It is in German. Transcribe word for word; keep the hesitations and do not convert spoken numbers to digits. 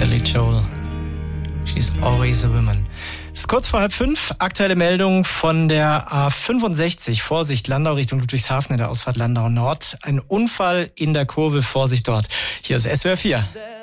Billy Joel. She's always a woman. Es ist kurz vor halb fünf. Aktuelle Meldung von der A fünfundsechzig. Vorsicht, Landau Richtung Ludwigshafen in der Ausfahrt Landau Nord. Ein Unfall in der Kurve. Vorsicht dort. Hier ist S W R vier.